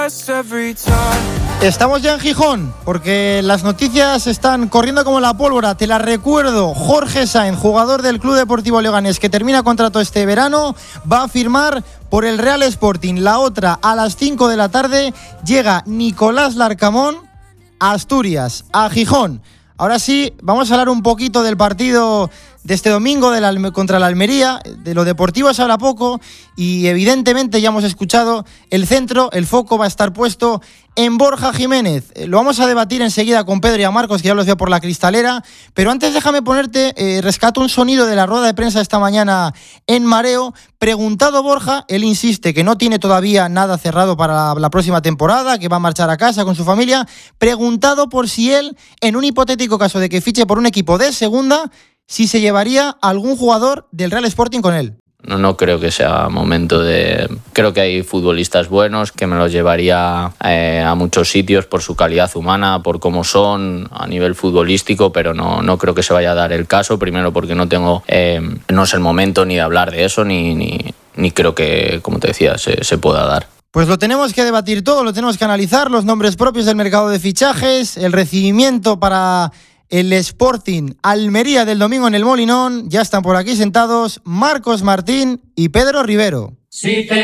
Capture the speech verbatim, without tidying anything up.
Estamos ya en Gijón, porque las noticias están corriendo como la pólvora. Te las recuerdo. Jorge Sáenz, jugador del Club Deportivo Leganés, que termina contrato este verano, va a firmar por el Real Sporting. La otra, a las cinco de la tarde, llega Nicolás Larcamón a Asturias, a Gijón. Ahora sí, vamos a hablar un poquito del partido de este domingo de la, contra la Almería. De lo deportivo se habla poco y evidentemente ya hemos escuchado el centro, el foco va a estar puesto en Borja Jiménez. Lo vamos a debatir enseguida con Pedro y a Marcos, que ya los veo por la cristalera, pero antes déjame ponerte, eh, rescato un sonido de la rueda de prensa esta mañana en Mareo. Preguntado Borja, él insiste que no tiene todavía nada cerrado para la, la próxima temporada, que va a marchar a casa con su familia. Preguntado por si él, en un hipotético caso de que fiche por un equipo de segunda, si se llevaría a algún jugador del Real Sporting con él. No, no creo que sea momento de... Creo que hay futbolistas buenos que me los llevaría eh, a muchos sitios por su calidad humana, por cómo son a nivel futbolístico, pero no, no creo que se vaya a dar el caso. Primero porque no tengo... Eh, no es el momento ni de hablar de eso, ni, ni, ni creo que, como te decía, se, se pueda dar. Pues lo tenemos que debatir todo, lo tenemos que analizar, los nombres propios del mercado de fichajes, el recibimiento para el Sporting Almería del domingo en el Molinón. Ya están por aquí sentados Marcos Martín y Pedro Rivero. Sí, te...